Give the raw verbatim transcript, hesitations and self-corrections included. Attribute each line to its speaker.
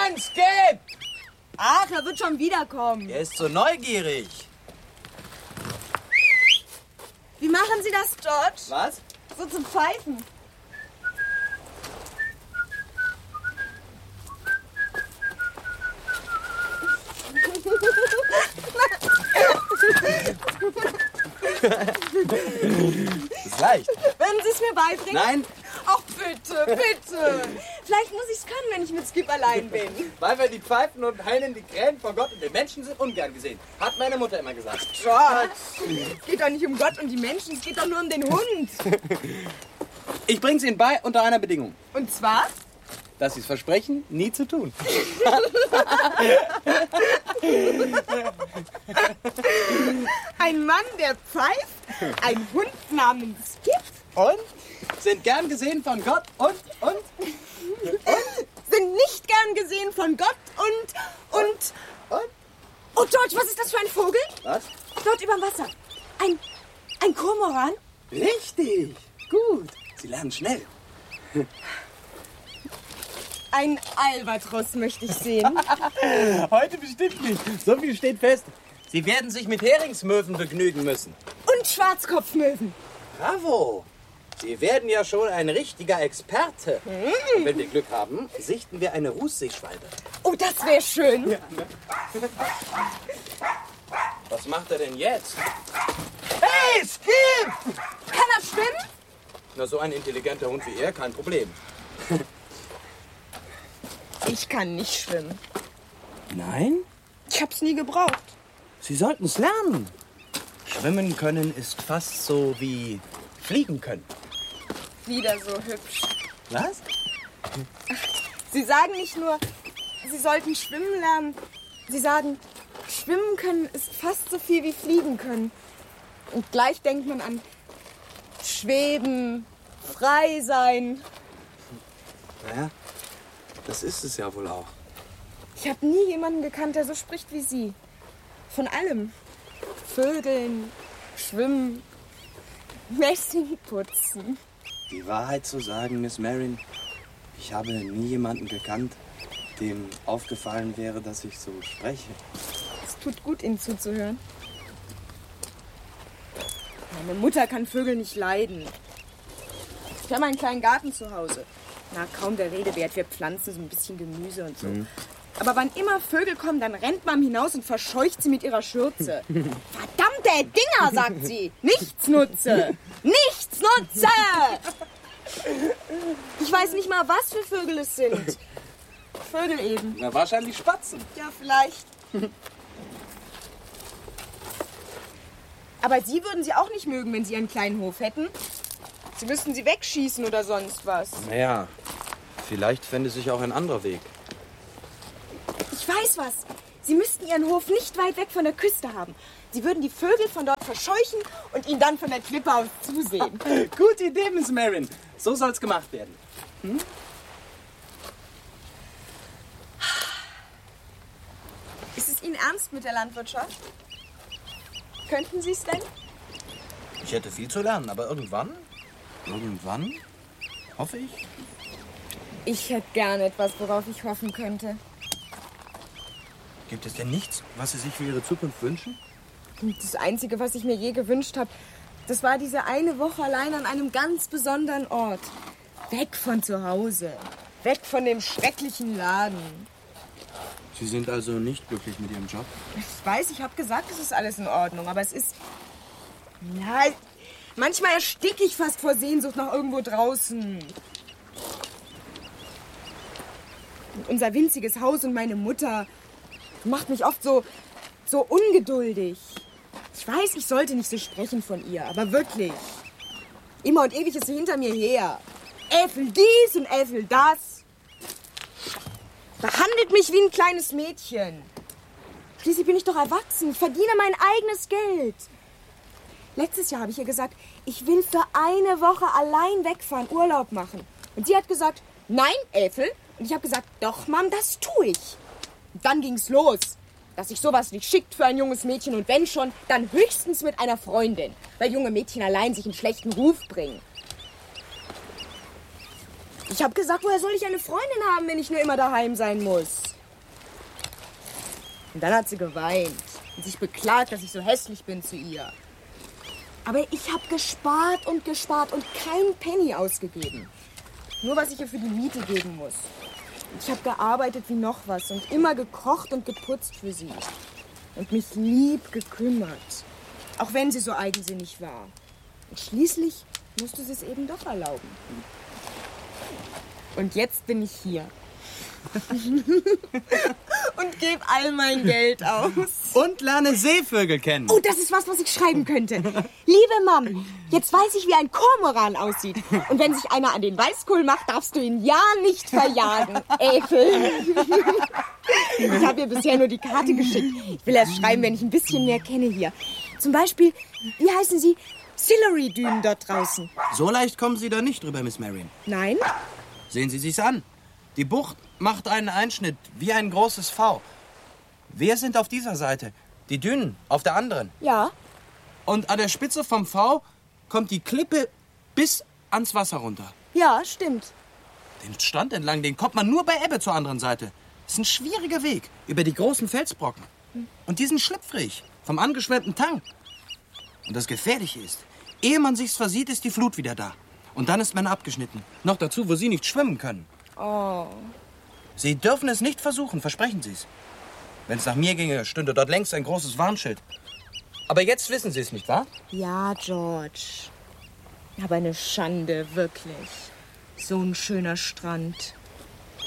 Speaker 1: an, Skip!
Speaker 2: Ach, er wird schon wiederkommen.
Speaker 1: Er ist so neugierig.
Speaker 2: Wie machen Sie das, George?
Speaker 1: Was?
Speaker 2: So zum Pfeifen.
Speaker 1: Das ist leicht.
Speaker 2: Würden Sie es mir beibringen?
Speaker 1: Nein,
Speaker 2: Ach, bitte, bitte. Vielleicht muss ich es können, wenn ich mit Skip allein bin.
Speaker 1: weil wir die Pfeifen und Heinen, die Krähen von Gott und den Menschen sind ungern gesehen. Hat meine Mutter immer gesagt.
Speaker 2: George, es geht doch nicht um Gott und die Menschen, es geht doch nur um den Hund.
Speaker 1: Ich bring's Ihnen bei unter einer Bedingung.
Speaker 2: Und zwar?
Speaker 1: Dass Sie es versprechen, nie zu tun.
Speaker 2: Ein Mann, der pfeift, ein Hund namens Skip.
Speaker 1: Und? Sind gern gesehen von Gott und, und?
Speaker 2: Sind nicht gern gesehen von Gott und, und...
Speaker 1: Und?
Speaker 2: Oh, George, was ist das für ein Vogel?
Speaker 1: Was?
Speaker 2: Dort überm Wasser. Ein, ein Kormoran?
Speaker 1: Richtig. Gut. Sie lernen schnell.
Speaker 2: Ein Albatros möchte ich sehen.
Speaker 1: Heute bestimmt nicht. So viel steht fest. Sie werden sich mit Heringsmöwen begnügen müssen.
Speaker 2: Und Schwarzkopfmöwen.
Speaker 1: Bravo. Sie werden ja schon ein richtiger Experte. Und wenn wir Glück haben, sichten wir eine Rußseeschwalbe.
Speaker 2: Oh, das wäre schön.
Speaker 1: Was macht er denn jetzt? Hey, Skip!
Speaker 2: Kann er schwimmen?
Speaker 1: Na, so ein intelligenter Hund wie er, kein Problem.
Speaker 2: Ich kann nicht schwimmen.
Speaker 1: Nein?
Speaker 2: Ich hab's nie gebraucht.
Speaker 1: Sie sollten es lernen. Schwimmen können ist fast so wie fliegen können.
Speaker 2: Wieder so hübsch.
Speaker 1: Was?
Speaker 2: Sie sagen nicht nur, Sie sollten schwimmen lernen. Sie sagen, schwimmen können ist fast so viel wie fliegen können. Und gleich denkt man an Schweben, frei sein.
Speaker 1: Naja, das ist es ja wohl auch.
Speaker 2: Ich habe nie jemanden gekannt, der so spricht wie Sie. Von allem. Vögeln, Schwimmen, Messing putzen.
Speaker 1: Die Wahrheit zu sagen, Miss Marin, ich habe nie jemanden gekannt, dem aufgefallen wäre, dass ich so spreche.
Speaker 2: Es tut gut, Ihnen zuzuhören. Meine Mutter kann Vögel nicht leiden. Ich habe einen kleinen Garten zu Hause. Na, kaum der Rede wert. Wir pflanzen so ein bisschen Gemüse und so. Mhm. Aber wann immer Vögel kommen, dann rennt Mom hinaus und verscheucht sie mit ihrer Schürze. Verdammte Dinger, sagt sie. Nichtsnutze. Nichtsnutze. Ich weiß nicht mal, was für Vögel es sind. Vögel eben.
Speaker 1: Na, wahrscheinlich Spatzen.
Speaker 2: Ja, vielleicht. Aber Sie würden sie auch nicht mögen, wenn Sie einen kleinen Hof hätten. Sie müssten sie wegschießen oder sonst was.
Speaker 1: Naja, vielleicht fände sich auch ein anderer Weg.
Speaker 2: Ich weiß was. Sie müssten Ihren Hof nicht weit weg von der Küste haben. Sie würden die Vögel von dort verscheuchen und ihnen dann von der Klippe aus zusehen.
Speaker 1: Gute Idee, Miss Marin. So soll's gemacht werden. Hm?
Speaker 2: Ist es Ihnen ernst mit der Landwirtschaft? Könnten Sie es denn?
Speaker 1: Ich hätte viel zu lernen, aber irgendwann, irgendwann, hoffe ich.
Speaker 2: Ich hätte gerne etwas, worauf ich hoffen könnte.
Speaker 1: Gibt es denn nichts, was Sie sich für Ihre Zukunft wünschen?
Speaker 2: Das Einzige, was ich mir je gewünscht habe, das war diese eine Woche allein an einem ganz besonderen Ort. Weg von zu Hause. Weg von dem schrecklichen Laden.
Speaker 1: Sie sind also nicht glücklich mit Ihrem Job?
Speaker 2: Ich weiß, ich habe gesagt, es ist alles in Ordnung, aber es ist... Ja, manchmal ersticke ich fast vor Sehnsucht nach irgendwo draußen. Und unser winziges Haus und meine Mutter macht mich oft so, so ungeduldig. Ich weiß, ich sollte nicht so sprechen von ihr, aber wirklich. Immer und ewig ist sie hinter mir her. Äffel dies und Äffel das. Behandelt mich wie ein kleines Mädchen. Schließlich bin ich doch erwachsen. Ich verdiene mein eigenes Geld. Letztes Jahr habe ich ihr gesagt, ich will für eine Woche allein wegfahren, Urlaub machen. Und sie hat gesagt, nein, Äffel. Und ich habe gesagt, doch, Mom, das tue ich. Und dann ging's los, dass sich sowas nicht schickt für ein junges Mädchen. Und wenn schon, dann höchstens mit einer Freundin. Weil junge Mädchen allein sich einen schlechten Ruf bringen. Ich habe gesagt, woher soll ich eine Freundin haben, wenn ich nur immer daheim sein muss? Und dann hat sie geweint und sich beklagt, dass ich so hässlich bin zu ihr. Aber ich habe gespart und gespart und keinen Penny ausgegeben. Nur was ich ihr für die Miete geben muss. Ich habe gearbeitet wie noch was und immer gekocht und geputzt für sie. Und mich lieb gekümmert. Auch wenn sie so eigensinnig war. Und schließlich musste sie es eben doch erlauben. Und jetzt bin ich hier. Und gebe all mein Geld aus.
Speaker 1: Und lerne Seevögel kennen.
Speaker 2: Oh, das ist was, was ich schreiben könnte. Liebe Mom, jetzt weiß ich, wie ein Kormoran aussieht. Und wenn sich einer an den Weißkohl macht, darfst du ihn ja nicht verjagen. Ekel. Ich habe ihr bisher nur die Karte geschickt. Ich will erst schreiben, wenn ich ein bisschen mehr kenne hier. Zum Beispiel, wie heißen sie? Sillery-Dünen dort draußen.
Speaker 1: So leicht kommen Sie da nicht drüber, Miss Marion.
Speaker 2: Nein?
Speaker 1: Sehen Sie sich's an. Die Bucht macht einen Einschnitt wie ein großes V. Wir sind auf dieser Seite, die Dünen auf der anderen.
Speaker 2: Ja.
Speaker 1: Und an der Spitze vom V kommt die Klippe bis ans Wasser runter.
Speaker 2: Ja, stimmt.
Speaker 1: Den Strand entlang, den kommt man nur bei Ebbe zur anderen Seite. Das ist ein schwieriger Weg über die großen Felsbrocken. Und die sind schlüpfrig vom angeschwemmten Tang. Und das Gefährliche ist, ehe man sich's versieht, ist die Flut wieder da. Und dann ist man abgeschnitten. Noch dazu, wo Sie nicht schwimmen können.
Speaker 2: Oh.
Speaker 1: Sie dürfen es nicht versuchen, versprechen Sie es. Wenn es nach mir ginge, stünde dort längst ein großes Warnschild. Aber jetzt wissen Sie es, nicht wahr?
Speaker 2: Ja, George. Aber eine Schande, wirklich. So ein schöner Strand.